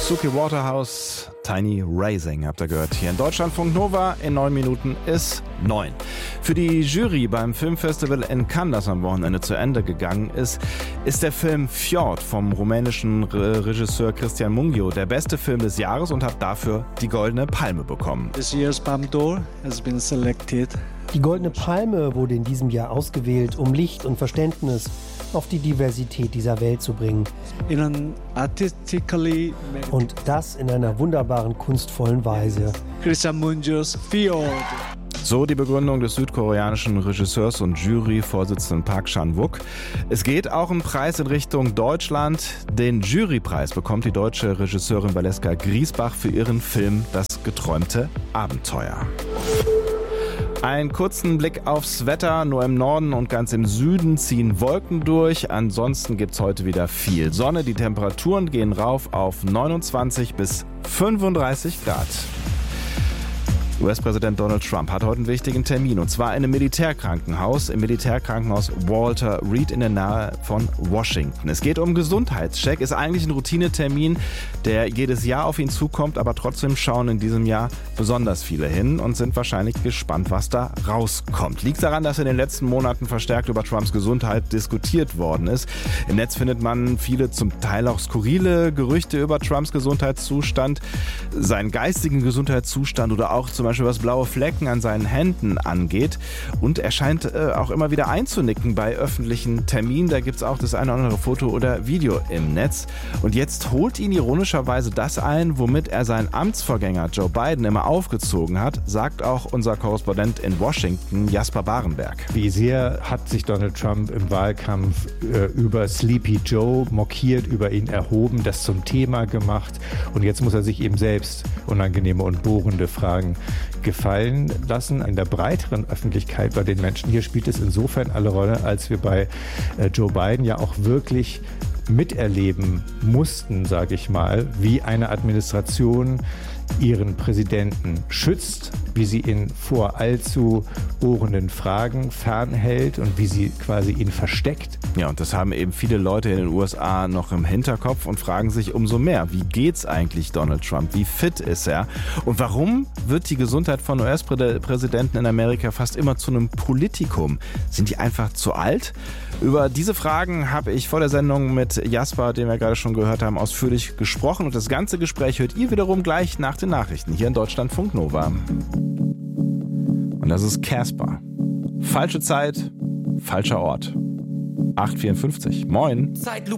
Suki Waterhouse, Tiny Rising habt ihr gehört. Hier in Deutschlandfunk Nova in 9 Minuten ist 9. Für die Jury beim Filmfestival in Cannes, das am Wochenende zu Ende gegangen ist, ist der Film Fjord vom rumänischen Regisseur Cristian Mungiu der beste Film des Jahres und hat dafür die Goldene Palme bekommen. This year's Palme d'Or has been selected. Die Goldene Palme wurde in diesem Jahr ausgewählt, um Licht und Verständnis auf die Diversität dieser Welt zu bringen. Und das in einer wunderbaren, kunstvollen Weise. Cristian Mungiu's Fjord. So die Begründung des südkoreanischen Regisseurs und Juryvorsitzenden Park Chan-wook. Es geht auch ein Preis in Richtung Deutschland. Den Jurypreis bekommt die deutsche Regisseurin Valeska Griesbach für ihren Film Das geträumte Abenteuer. Einen kurzen Blick aufs Wetter. Nur im Norden und ganz im Süden ziehen Wolken durch. Ansonsten gibt es heute wieder viel Sonne. Die Temperaturen gehen rauf auf 29 bis 35 Grad. US-Präsident Donald Trump hat heute einen wichtigen Termin, und zwar in einem Militärkrankenhaus, im Militärkrankenhaus Walter Reed in der Nähe von Washington. Es geht um Gesundheitscheck, ist eigentlich ein Routinetermin, der jedes Jahr auf ihn zukommt, aber trotzdem schauen in diesem Jahr besonders viele hin und sind wahrscheinlich gespannt, was da rauskommt. Liegt daran, dass in den letzten Monaten verstärkt über Trumps Gesundheit diskutiert worden ist. Im Netz findet man viele zum Teil auch skurrile Gerüchte über Trumps Gesundheitszustand, seinen geistigen Gesundheitszustand oder auch zum Beispiel was blaue Flecken an seinen Händen angeht. Und er scheint auch immer wieder einzunicken bei öffentlichen Terminen. Da gibt es auch das eine oder andere Foto oder Video im Netz. Und jetzt holt ihn ironischerweise das ein, womit er seinen Amtsvorgänger Joe Biden immer aufgezogen hat, sagt auch unser Korrespondent in Washington, Jasper Barenberg. Wie sehr hat sich Donald Trump im Wahlkampf über Sleepy Joe mokiert, über ihn erhoben, das zum Thema gemacht. Und jetzt muss er sich eben selbst unangenehme und bohrende Fragen gefallen lassen. In der breiteren Öffentlichkeit bei den Menschen hier spielt es insofern eine Rolle, als wir bei Joe Biden ja auch wirklich miterleben mussten, sage ich mal, wie eine Administration ihren Präsidenten schützt, wie sie ihn vor allzu bohrenden Fragen fernhält und wie sie quasi ihn versteckt. Ja, und das haben eben viele Leute in den USA noch im Hinterkopf und fragen sich umso mehr, wie geht's eigentlich Donald Trump? Wie fit ist er? Und warum wird die Gesundheit von US-Präsidenten in Amerika fast immer zu einem Politikum? Sind die einfach zu alt? Über diese Fragen habe ich vor der Sendung mit Jasper, den wir gerade schon gehört haben, ausführlich gesprochen. Und das ganze Gespräch hört ihr wiederum gleich nach den Nachrichten hier in Deutschlandfunk Nova. Und das ist Casper. Falsche Zeit, falscher Ort. 8:54. Moin. Zeitlupe.